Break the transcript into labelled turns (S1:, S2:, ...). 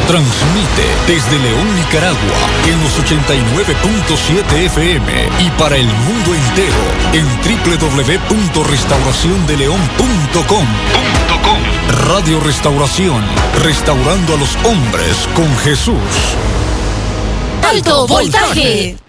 S1: Transmite desde León, Nicaragua, en los 89.7 FM y para el mundo entero en www.restauraciondeleon.com. Radio Restauración, restaurando a los hombres con Jesús.
S2: ¡Alto voltaje!